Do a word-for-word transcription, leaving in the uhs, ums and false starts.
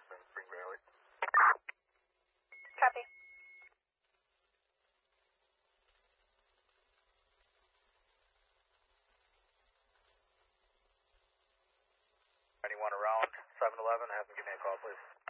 in Spring Valley. Copy. Anyone around seven eleven, have them give me a call, please.